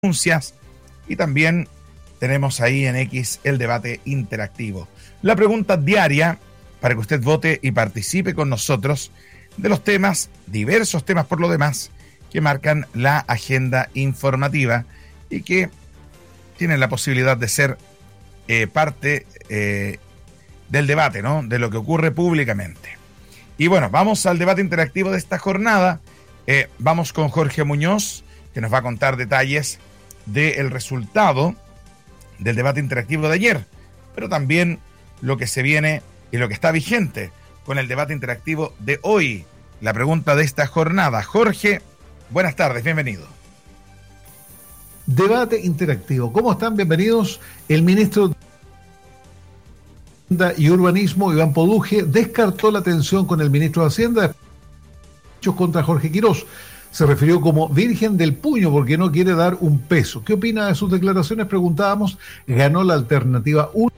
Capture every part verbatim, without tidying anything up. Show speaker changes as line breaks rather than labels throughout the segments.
denuncias y también tenemos ahí en X el debate interactivo. La pregunta diaria para que usted vote y participe con nosotros de los temas, diversos temas por lo demás, que marcan la agenda informativa y que tienen la posibilidad de ser eh, parte eh, del debate, ¿no? De lo que ocurre públicamente. Y bueno, vamos al debate interactivo de esta jornada. Eh, vamos con Jorge Muñoz, que nos va a contar detalles del resultado del debate interactivo de ayer, pero también lo que se viene y lo que está vigente con el debate interactivo de hoy, la pregunta de esta jornada. Jorge, buenas tardes, bienvenido.
Debate interactivo, ¿cómo están? Bienvenidos. El ministro de y Urbanismo, Iván Poduje, descartó la tensión con el ministro de Hacienda contra Jorge Quirós. Se refirió como virgen del puño porque no quiere dar un peso. ¿Qué opina de sus declaraciones? Preguntábamos. Ganó la alternativa uno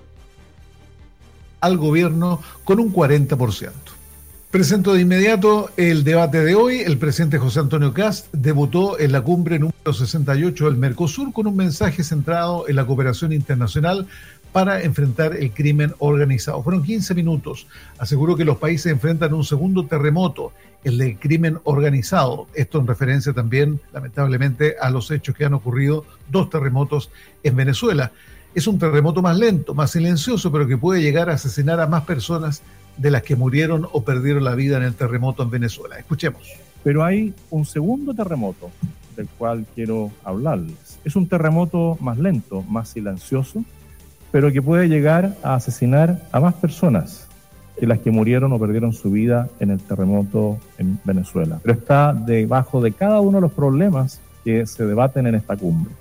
al gobierno con un cuarenta por ciento. Presento de inmediato el debate de hoy. El presidente José Antonio Kast debutó en la cumbre número sesenta y ocho del Mercosur con un mensaje centrado en la cooperación internacional para enfrentar el crimen organizado. Fueron quince minutos. Aseguró que los países enfrentan un segundo terremoto, el del crimen organizado. Esto en referencia también, lamentablemente, a los hechos que han ocurrido, dos terremotos en Venezuela. Es un terremoto más lento, más silencioso, pero que puede llegar a asesinar a más personas de las que murieron o perdieron la vida en el terremoto en Venezuela. Escuchemos.
Pero hay un segundo terremoto del cual quiero hablarles. Es un terremoto más lento, más silencioso, pero que puede llegar a asesinar a más personas que las que murieron o perdieron su vida en el terremoto en Venezuela. Pero está debajo de cada uno de los problemas que se debaten en esta cumbre.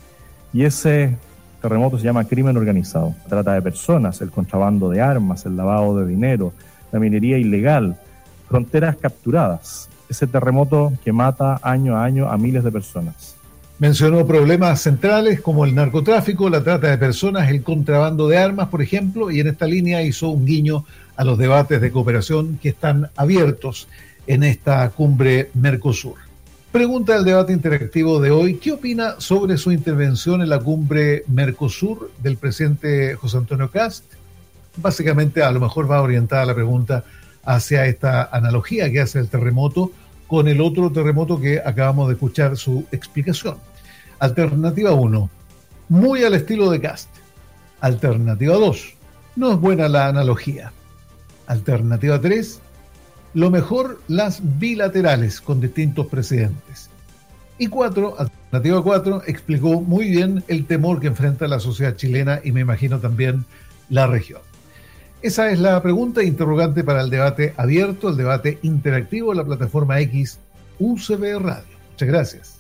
Y ese terremoto se llama crimen organizado. La trata de personas, el contrabando de armas, el lavado de dinero, la minería ilegal, fronteras capturadas. Ese terremoto que mata año a año a miles de personas.
Mencionó problemas centrales como el narcotráfico, la trata de personas, el contrabando de armas, por ejemplo, y en esta línea hizo un guiño a los debates de cooperación que están abiertos en esta cumbre Mercosur. Pregunta del debate interactivo de hoy: ¿qué opina sobre su intervención en la cumbre Mercosur del presidente José Antonio Kast? Básicamente, a lo mejor va orientada la pregunta hacia esta analogía que hace el terremoto con el otro terremoto que acabamos de escuchar su explicación. Alternativa uno, muy al estilo de Kast. Alternativa dos, no es buena la analogía. Alternativa tres, lo mejor las bilaterales con distintos presidentes. Y cuatro, alternativa cuatro, explicó muy bien el temor que enfrenta la sociedad chilena y me imagino también la región. Esa es la pregunta interrogante para el debate abierto, el debate interactivo en la plataforma X U C B Radio. Muchas gracias.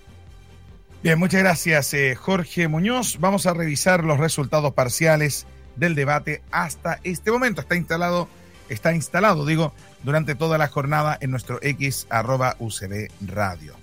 Bien, muchas gracias, eh, Jorge Muñoz. Vamos a revisar los resultados parciales del debate hasta este momento. Está instalado, está instalado, digo, durante toda la jornada en nuestro X arroba U C B Radio.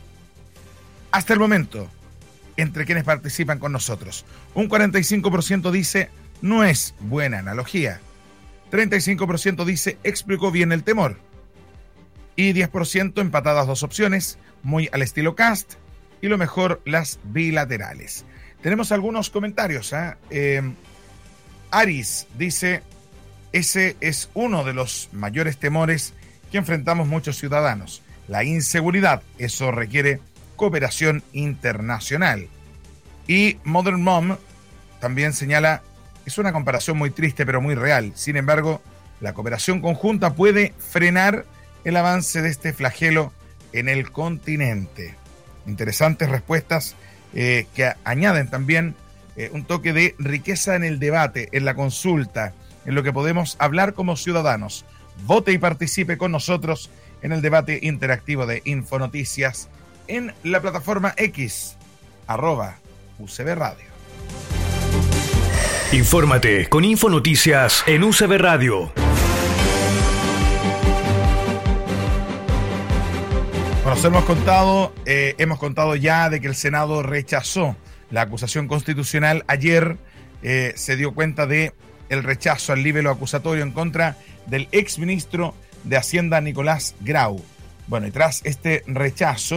Hasta el momento, entre quienes participan con nosotros, un cuarenta y cinco por ciento dice no es buena analogía, treinta y cinco por ciento dice explicó bien el temor y diez por ciento empatadas dos opciones, muy al estilo Kast y lo mejor las bilaterales. Tenemos algunos comentarios. ¿eh? Eh, Aris dice, ese es uno de los mayores temores que enfrentamos muchos ciudadanos, la inseguridad. Eso requiere cooperación internacional. Y Modern Mom también señala, es una comparación muy triste pero muy real. Sin embargo, la cooperación conjunta puede frenar el avance de este flagelo en el continente. Interesantes respuestas eh, que añaden también eh, un toque de riqueza en el debate, en la consulta, en lo que podemos hablar como ciudadanos. Vote y participe con nosotros en el debate interactivo de Infonoticias en la plataforma X, arroba U C B Radio.
Infórmate con Infonoticias en U C B Radio.
Bueno, nos hemos contado, eh, hemos contado ya de que el Senado rechazó la acusación constitucional. Ayer eh, se dio cuenta de el rechazo al libelo acusatorio en contra del exministro de Hacienda Nicolás Grau. Bueno, y tras este rechazo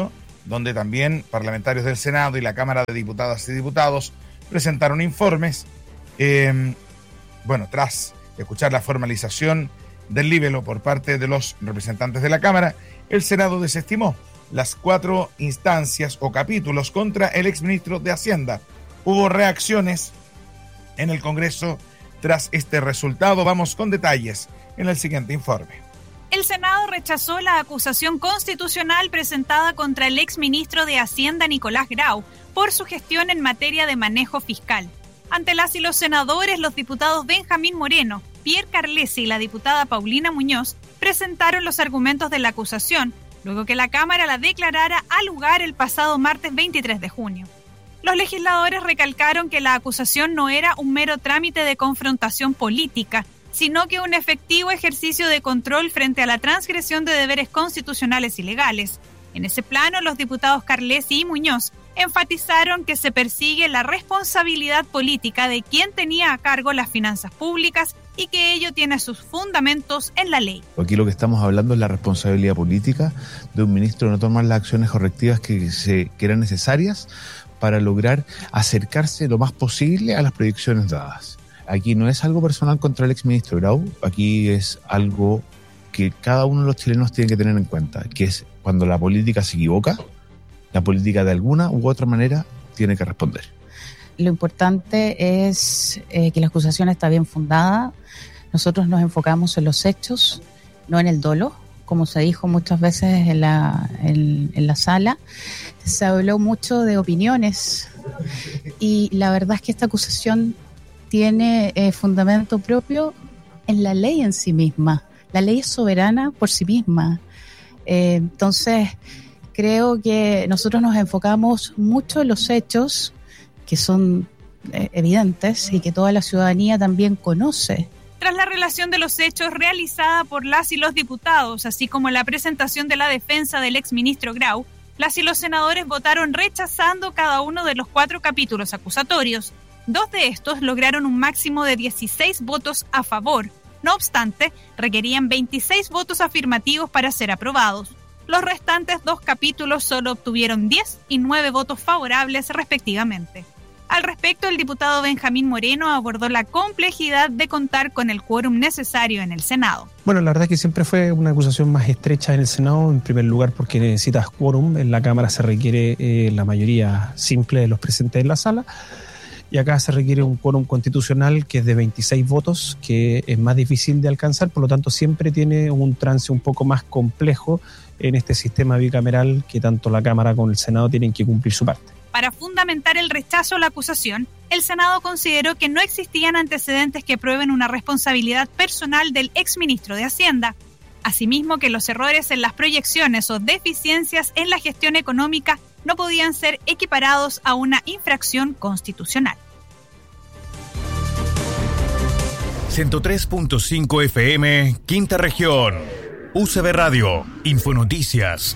donde también parlamentarios del Senado y la Cámara de Diputadas y Diputados presentaron informes. Eh, bueno, tras escuchar la formalización del libelo por parte de los representantes de la Cámara, el Senado desestimó las cuatro instancias o capítulos contra el exministro de Hacienda. Hubo reacciones en el Congreso tras este resultado. Vamos con detalles en el siguiente informe.
El Senado rechazó la acusación constitucional presentada contra el exministro de Hacienda Nicolás Grau por su gestión en materia de manejo fiscal. Ante las y los senadores, los diputados Benjamín Moreno, Pierre Carlesi y la diputada Paulina Muñoz presentaron los argumentos de la acusación, luego que la Cámara la declarara al lugar el pasado martes veintitrés de junio. Los legisladores recalcaron que la acusación no era un mero trámite de confrontación política, sino que un efectivo ejercicio de control frente a la transgresión de deberes constitucionales y legales. En ese plano, los diputados Carlesi y Muñoz enfatizaron que se persigue la responsabilidad política de quien tenía a cargo las finanzas públicas y que ello tiene sus fundamentos en la ley.
Aquí lo que estamos hablando es la responsabilidad política de un ministro de no tomar las acciones correctivas que, se, que eran necesarias para lograr acercarse lo más posible a las proyecciones dadas. Aquí no es algo personal contra el exministro Grau, aquí es algo que cada uno de los chilenos tiene que tener en cuenta, que es cuando la política se equivoca, la política de alguna u otra manera tiene que responder.
Lo importante es eh, que la acusación está bien fundada. Nosotros nos enfocamos en los hechos, no en el dolo, como se dijo muchas veces en la, en, en la sala. Se habló mucho de opiniones y la verdad es que esta acusación tiene eh, fundamento propio en la ley en sí misma. La ley es soberana por sí misma. Eh, entonces, creo que nosotros nos enfocamos mucho en los hechos que son eh, evidentes y que toda la ciudadanía también conoce.
Tras la relación de los hechos realizada por las y los diputados, así como la presentación de la defensa del exministro Grau, las y los senadores votaron rechazando cada uno de los cuatro capítulos acusatorios. Dos de estos lograron un máximo de dieciséis votos a favor. No obstante, requerían veintiséis votos afirmativos para ser aprobados. Los restantes dos capítulos solo obtuvieron diez y nueve votos favorables respectivamente. Al respecto, el diputado Benjamín Moreno abordó la complejidad de contar con el quórum necesario en el Senado.
Bueno, la verdad es que siempre fue una acusación más estrecha en el Senado, en primer lugar porque necesitas quórum. En la Cámara se requiere eh, la mayoría simple de los presentes en la sala. Y acá se requiere un quórum constitucional que es de veintiséis votos, que es más difícil de alcanzar, por lo tanto siempre tiene un trance un poco más complejo en este sistema bicameral que tanto la Cámara como el Senado tienen que cumplir su parte.
Para fundamentar el rechazo a la acusación, el Senado consideró que no existían antecedentes que prueben una responsabilidad personal del exministro de Hacienda. Asimismo, que los errores en las proyecciones o deficiencias en la gestión económica no podían ser equiparados a una infracción constitucional.
ciento tres punto cinco F M, Quinta Región. U C B Radio, Infonoticias.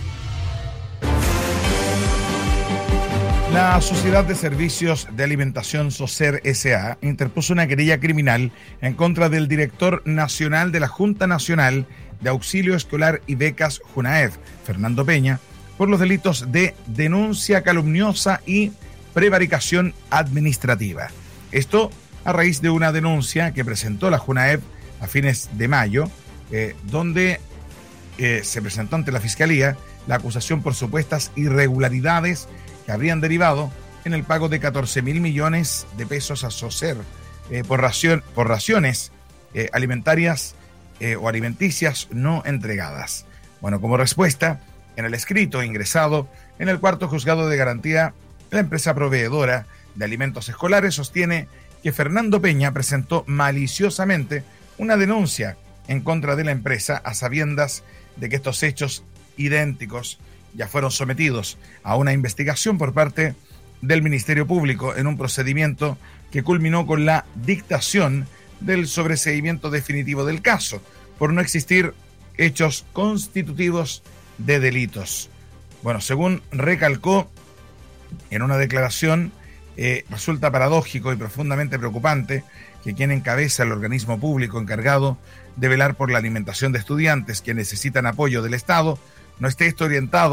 La Sociedad de Servicios de Alimentación SOSER S A interpuso una querella criminal en contra del director nacional de la Junta Nacional de Auxilio Escolar y Becas JUNAEV, Fernando Peña, por los delitos de denuncia calumniosa y prevaricación administrativa. Esto a raíz de una denuncia que presentó la JUNAEV a fines de mayo, eh, donde eh, se presentó ante la Fiscalía la acusación por supuestas irregularidades que habrían derivado en el pago de catorce mil millones de pesos a SOSER eh, por, ración, por raciones eh, alimentarias eh, o alimenticias no entregadas. Bueno, como respuesta, en el escrito ingresado en el cuarto juzgado de garantía, la empresa proveedora de alimentos escolares sostiene que Fernando Peña presentó maliciosamente una denuncia en contra de la empresa a sabiendas de que estos hechos idénticos ya fueron sometidos a una investigación por parte del Ministerio Público en un procedimiento que culminó con la dictación del sobreseimiento definitivo del caso, por no existir hechos constitutivos de delitos. Bueno, según recalcó en una declaración, eh, resulta paradójico y profundamente preocupante que quien encabeza el organismo público encargado de velar por la alimentación de estudiantes que necesitan apoyo del Estado no esté esto orientado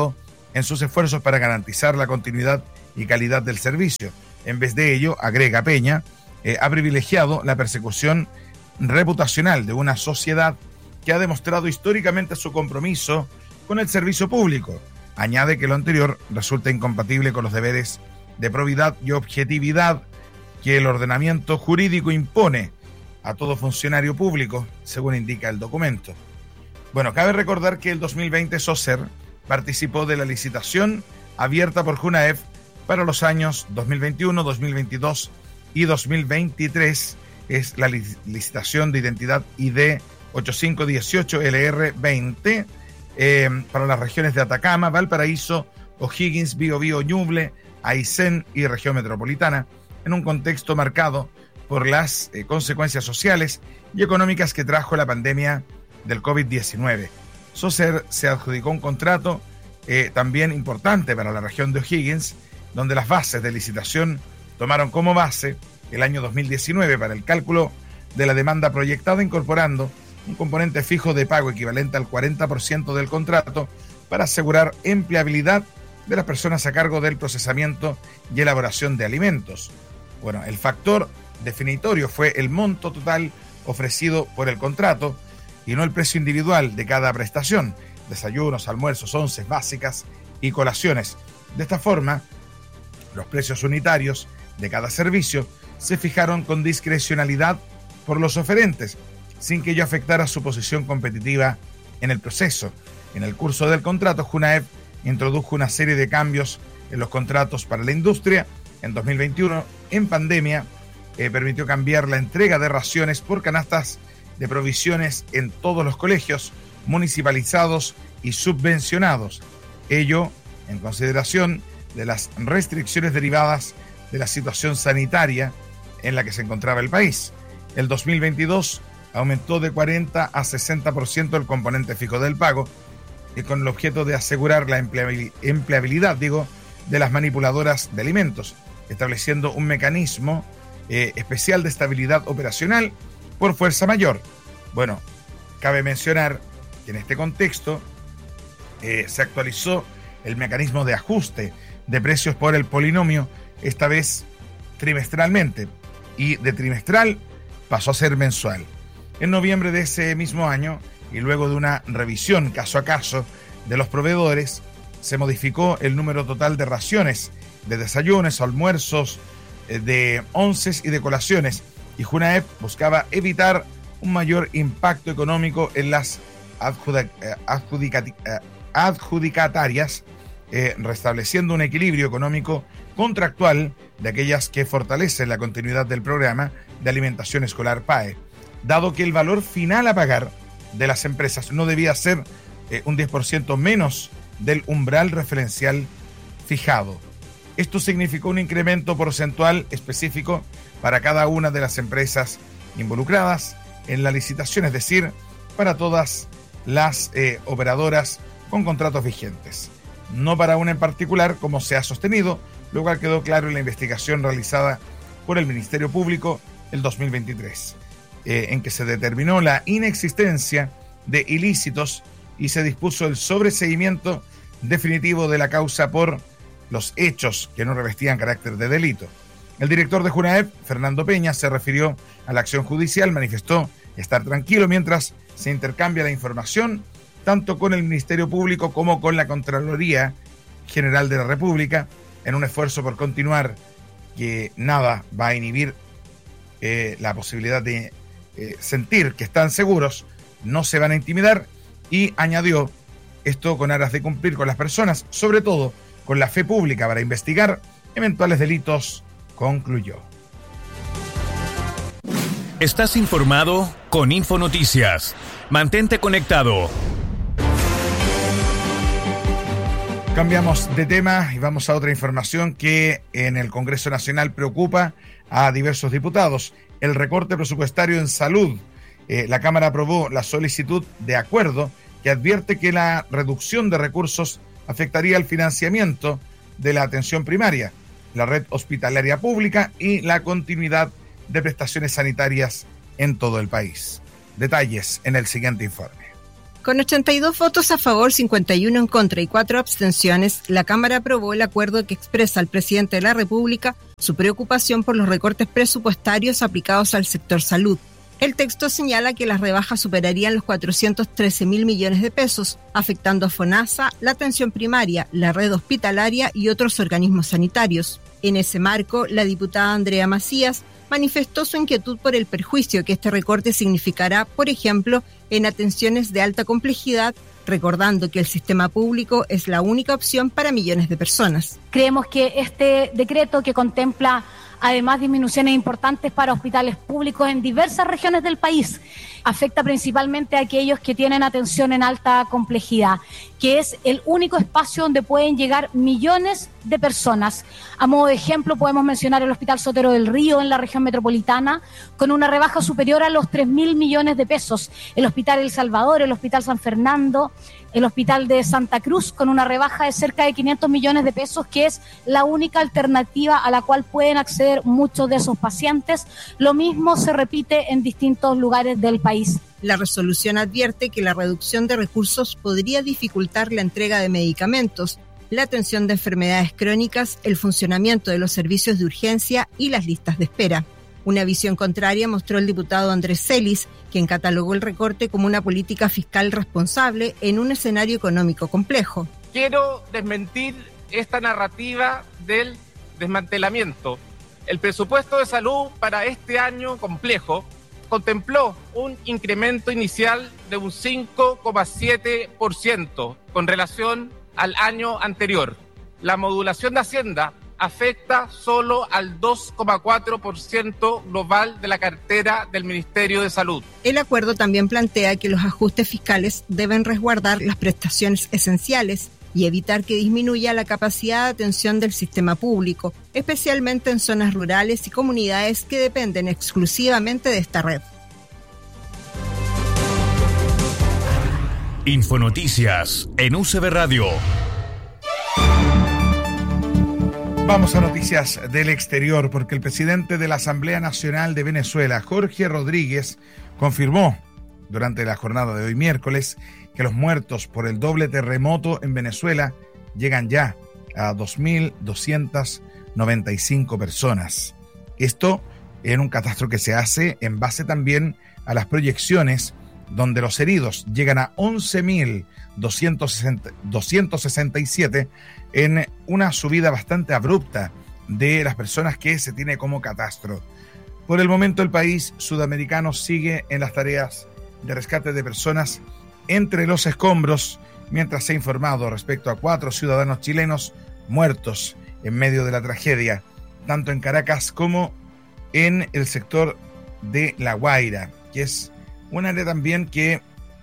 en sus esfuerzos para garantizar la continuidad y calidad del servicio. En vez de ello, agrega Peña, eh, ha privilegiado la persecución reputacional de una sociedad que ha demostrado históricamente su compromiso con el servicio público. Añade que lo anterior resulta incompatible con los deberes de probidad y objetividad que el ordenamiento jurídico impone a todo funcionario público, según indica el documento. Bueno, cabe recordar que el dos mil veinte SOCER participó de la licitación abierta por JUNAEF para los años dos mil veintiuno, dos mil veintidós y dos mil veintitrés. Es la licitación de identidad I D ochenta y cinco dieciocho L R veinte eh, para las regiones de Atacama, Valparaíso, O'Higgins, Biobío, Ñuble, Aysén y región metropolitana, en un contexto marcado por las eh, consecuencias sociales y económicas que trajo la pandemia del COVID diecinueve. SOCER se adjudicó un contrato eh, también importante para la región de O'Higgins, donde las bases de licitación tomaron como base el año dos mil diecinueve para el cálculo de la demanda proyectada, incorporando un componente fijo de pago equivalente al cuarenta por ciento del contrato para asegurar empleabilidad de las personas a cargo del procesamiento y elaboración de alimentos. Bueno, el factor definitorio fue el monto total ofrecido por el contrato y no el precio individual de cada prestación, desayunos, almuerzos, onces básicas y colaciones. De esta forma, los precios unitarios de cada servicio se fijaron con discrecionalidad por los oferentes, sin que ello afectara su posición competitiva en el proceso. En el curso del contrato, JUNAEF introdujo una serie de cambios en los contratos para la industria. En dos mil veintiuno, en pandemia, eh, permitió cambiar la entrega de raciones por canastas de provisiones en todos los colegios municipalizados y subvencionados. Ello en consideración de las restricciones derivadas de la situación sanitaria en la que se encontraba el país. El dos mil veintidós aumentó de cuarenta a sesenta por ciento el componente fijo del pago, y con el objeto de asegurar la empleabilidad, digo, de las manipuladoras de alimentos, estableciendo un mecanismo eh, especial de estabilidad operacional por fuerza mayor. Bueno, cabe mencionar que en este contexto eh, se actualizó el mecanismo de ajuste de precios por el polinomio, esta vez trimestralmente, y de trimestral pasó a ser mensual. En noviembre de ese mismo año, y luego de una revisión caso a caso de los proveedores, se modificó el número total de raciones, de desayunos, almuerzos, de onces y de colaciones, y JUNAEF buscaba evitar un mayor impacto económico en las adjudicatarias, eh, restableciendo un equilibrio económico contractual de aquellas que fortalecen la continuidad del programa de alimentación escolar P A E, dado que el valor final a pagar de las empresas no debía ser eh, un diez por ciento menos del umbral referencial fijado. Esto significó un incremento porcentual específico para cada una de las empresas involucradas en la licitación, es decir, para todas las eh, operadoras con contratos vigentes, no para una en particular, como se ha sostenido, lo cual quedó claro en la investigación realizada por el Ministerio Público el dos mil veintitrés, eh, en que se determinó la inexistencia de ilícitos y se dispuso el sobreseguimiento definitivo de la causa por los hechos que no revestían carácter de delito. El director de JUNAEF, Fernando Peña, se refirió a la acción judicial, manifestó estar tranquilo mientras se intercambia la información tanto con el Ministerio Público como con la Contraloría General de la República, en un esfuerzo por continuar, que nada va a inhibir eh, la posibilidad de eh, sentir que están seguros, no se van a intimidar, y añadió esto con aras de cumplir con las personas, sobre todo con la fe pública para investigar eventuales delitos, concluyó.
Estás informado con Infonoticias. Mantente conectado.
Cambiamos de tema y vamos a otra información que en el Congreso Nacional preocupa a diversos diputados. El recorte presupuestario en salud. Eh, la Cámara aprobó la solicitud de acuerdo que advierte que la reducción de recursos afectaría el financiamiento de la atención primaria, la red hospitalaria pública y la continuidad de prestaciones sanitarias en todo el país. Detalles en el siguiente informe.
Con ochenta y dos votos a favor, cincuenta y uno en contra y cuatro abstenciones, la Cámara aprobó el acuerdo que expresa al presidente de la República su preocupación por los recortes presupuestarios aplicados al sector salud. El texto señala que las rebajas superarían los cuatrocientos trece mil millones de pesos, afectando a FONASA, la atención primaria, la red hospitalaria y otros organismos sanitarios. En ese marco, la diputada Andrea Macías manifestó su inquietud por el perjuicio que este recorte significará, por ejemplo, en atenciones de alta complejidad, recordando que el sistema público es la única opción para millones de personas.
Creemos que este decreto, que contempla además disminuciones importantes para hospitales públicos en diversas regiones del país, afecta principalmente a aquellos que tienen atención en alta complejidad, que es el único espacio donde pueden llegar millones de personas. A modo de ejemplo, podemos mencionar el Hospital Sotero del Río en la región metropolitana, con una rebaja superior a los tres mil millones de pesos. El Hospital El Salvador, el Hospital San Fernando, el Hospital de Santa Cruz, con una rebaja de cerca de quinientos millones de pesos, que es la única alternativa a la cual pueden acceder muchos de esos pacientes. Lo mismo se repite en distintos lugares del país.
La resolución advierte que la reducción de recursos podría dificultar la entrega de medicamentos, la atención de enfermedades crónicas, el funcionamiento de los servicios de urgencia y las listas de espera. Una visión contraria mostró el diputado Andrés Celis, quien catalogó el recorte como una política fiscal responsable en un escenario económico complejo.
Quiero desmentir esta narrativa del desmantelamiento. El presupuesto de salud para este año complejo contempló un incremento inicial de un cinco coma siete por ciento con relación al año anterior. La modulación de Hacienda afecta solo al dos coma cuatro por ciento global de la cartera del Ministerio de Salud.
El acuerdo también plantea que los ajustes fiscales deben resguardar las prestaciones esenciales y evitar que disminuya la capacidad de atención del sistema público, especialmente en zonas rurales y comunidades que dependen exclusivamente de esta red.
Infonoticias en U C B Radio.
Vamos a noticias del exterior, porque el presidente de la Asamblea Nacional de Venezuela, Jorge Rodríguez, confirmó durante la jornada de hoy miércoles que los muertos por el doble terremoto en Venezuela llegan ya a dos mil doscientas noventa y cinco personas. Esto en un catastro que se hace en base también a las proyecciones, donde los heridos llegan a once mil doscientos sesenta y siete, en una subida bastante abrupta de las personas que se tiene como catastro. Por el momento, el país sudamericano sigue en las tareas de rescate de personas entre los escombros, mientras se ha informado respecto a cuatro ciudadanos chilenos muertos en medio de la tragedia, tanto en Caracas como en el sector de La Guaira, que es un área también que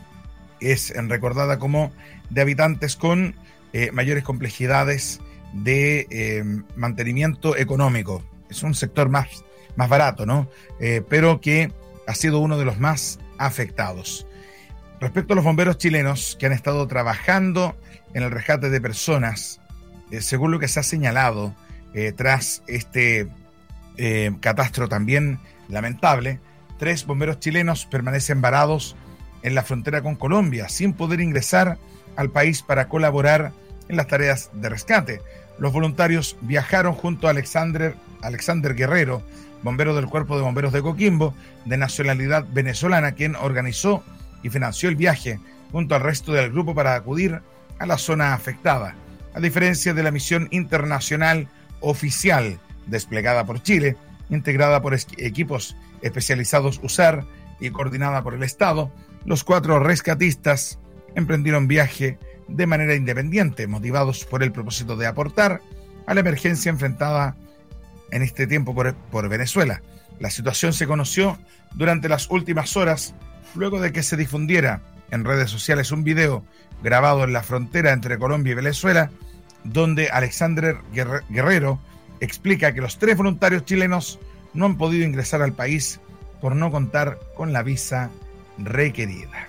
es recordada como de habitantes con eh, mayores complejidades de eh, mantenimiento económico. Es un sector más, más barato, ¿no? Eh, pero que ha sido uno de los más afectados. Respecto a los bomberos chilenos que han estado trabajando en el rescate de personas, eh, según lo que se ha señalado eh, tras este eh, catastro también lamentable, tres bomberos chilenos permanecen varados en la frontera con Colombia, sin poder ingresar al país para colaborar en las tareas de rescate. Los voluntarios viajaron junto a Alexander, Alexander Guerrero, bombero del Cuerpo de Bomberos de Coquimbo, de nacionalidad venezolana, quien organizó y financió el viaje junto al resto del grupo para acudir a la zona afectada. A diferencia de la misión internacional oficial desplegada por Chile, integrada por equipos especializados U S A R y coordinada por el Estado, los cuatro rescatistas emprendieron viaje de manera independiente, motivados por el propósito de aportar a la emergencia enfrentada en este tiempo por, por Venezuela. La situación se conoció durante las últimas horas, luego de que se difundiera en redes sociales un video grabado en la frontera entre Colombia y Venezuela, donde Alexander Guerrero explica que los tres voluntarios chilenos no han podido ingresar al país por no contar con la visa requerida.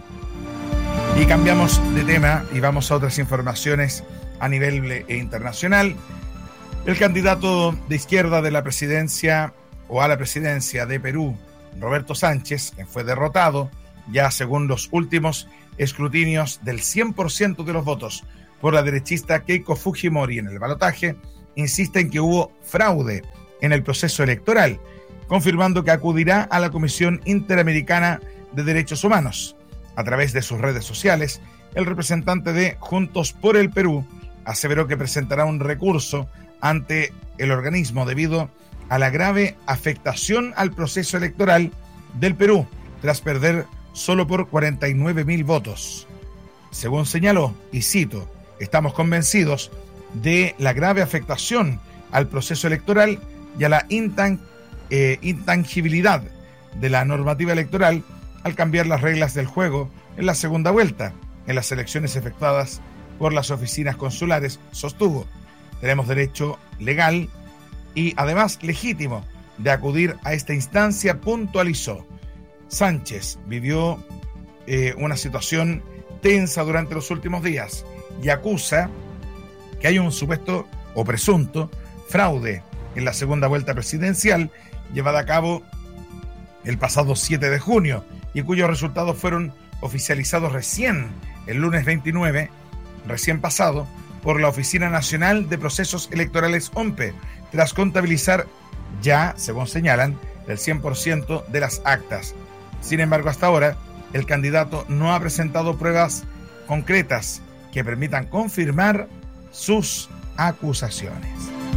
Y cambiamos de tema y vamos a otras informaciones a nivel internacional. El candidato de izquierda de la presidencia o a la presidencia de Perú, Roberto Sánchez, quien fue derrotado ya según los últimos escrutinios del cien por ciento de los votos por la derechista Keiko Fujimori en el balotaje, insiste en que hubo fraude en el proceso electoral, confirmando que acudirá a la Comisión Interamericana de Derechos Humanos. A través de sus redes sociales, el representante de Juntos por el Perú aseveró que presentará un recurso ante el organismo debido a la grave afectación al proceso electoral del Perú, tras perder solo por cuarenta y nueve mil votos. Según señaló, y cito, estamos convencidos de la grave afectación al proceso electoral y a la intan- eh, intangibilidad de la normativa electoral al cambiar las reglas del juego en la segunda vuelta en las elecciones efectuadas por las oficinas consulares, sostuvo. Tenemos derecho legal y además legítimo de acudir a esta instancia, puntualizó. Sánchez vivió eh, una situación tensa durante los últimos días y acusa que hay un supuesto o presunto fraude en la segunda vuelta presidencial llevada a cabo el pasado siete de junio y cuyos resultados fueron oficializados recién el lunes veintinueve, recién pasado, por la Oficina Nacional de Procesos Electorales O M P E, tras contabilizar ya, según señalan, el cien por ciento de las actas. Sin embargo, hasta ahora, el candidato no ha presentado pruebas concretas que permitan confirmar sus acusaciones.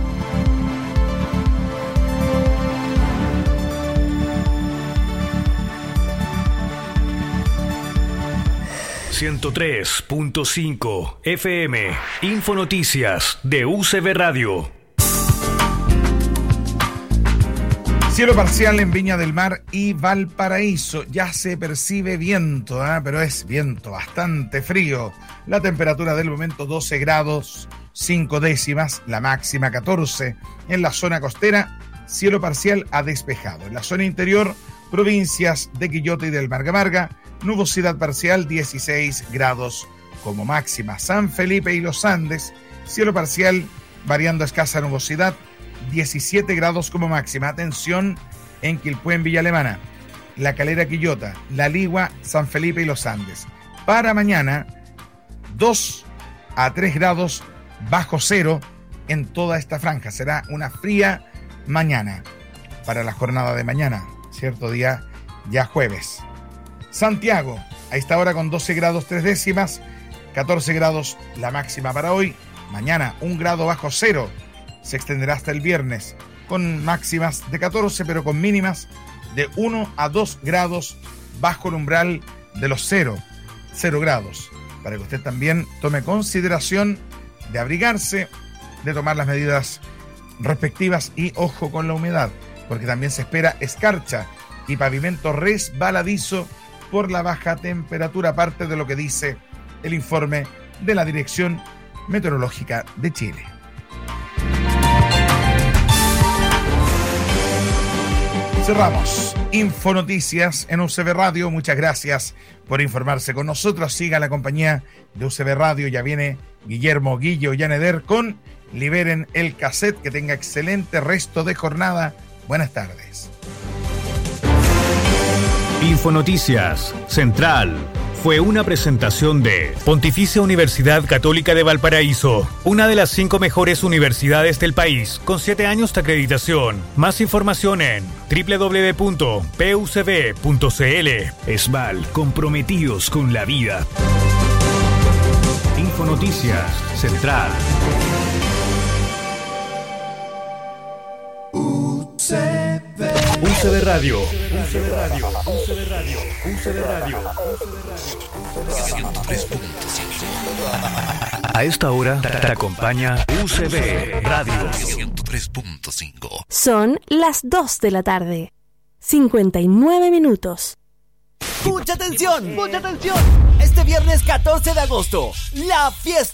ciento tres punto cinco F M, Infonoticias de U C B Radio.
Cielo parcial en Viña del Mar y Valparaíso. Ya se percibe viento, ¿eh? Pero es viento bastante frío. La temperatura del momento doce grados, cinco décimas, la máxima catorce. En la zona costera, cielo parcial a despejado. En la zona interior, provincias de Quillota y del Marga Marga, nubosidad parcial, dieciséis grados como máxima. San Felipe y los Andes, cielo parcial, variando escasa nubosidad, diecisiete grados como máxima. Atención en Quilpué, en Villa Alemana, La Calera, Quillota, La Ligua, San Felipe y los Andes. Para mañana, dos a tres grados bajo cero en toda esta franja. Será una fría mañana para la jornada de mañana, cierto día ya jueves. Santiago, a esta hora con doce grados tres décimas, catorce grados la máxima para hoy. Mañana un grado bajo cero, se extenderá hasta el viernes con máximas de catorce, pero con mínimas de uno a dos grados bajo el umbral de los cero, cero grados. Para que usted también tome consideración de abrigarse, de tomar las medidas respectivas y ojo con la humedad, porque también se espera escarcha y pavimento resbaladizo por la baja temperatura, parte de lo que dice el informe de la Dirección Meteorológica de Chile. Cerramos Infonoticias en U C B Radio. Muchas gracias por informarse con nosotros. Siga la compañía de U C B Radio. Ya viene Guillermo Guillo Yaneder con Liberen el Cassette. Que tenga excelente resto de jornada. Buenas tardes.
Infonoticias Central fue una presentación de Pontificia Universidad Católica de Valparaíso, una de las cinco mejores universidades del país, con siete años de acreditación. Más información en doble u doble u doble u punto p u c b punto c l. ESVAL, comprometidos con la vida. Infonoticias Central. U C B. U C B Radio. U C B Radio. U C B Radio. U C B Radio. ciento tres punto cinco. A esta hora te acompaña U C B Radio ciento tres punto cinco.
Son las dos de la tarde. cincuenta y nueve minutos.
¡Mucha atención! ¡Mucha atención! Este viernes catorce de agosto, la fiesta